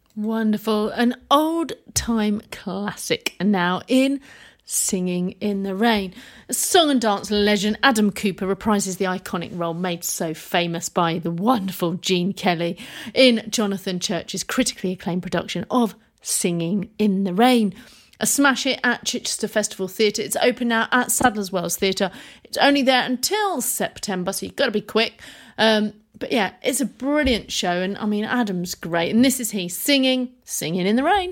Wonderful. An old-time classic now in Singing in the Rain. Song and dance legend Adam Cooper reprises the iconic role made so famous by the wonderful Gene Kelly in Jonathan Church's critically acclaimed production of Singing in the Rain. A smash hit at Chichester Festival Theatre. It's open now at Sadler's Wells Theatre. It's only there until September, so you've got to be quick. But yeah, it's a brilliant show, and I mean, Adam's great. And this is he singing in the rain.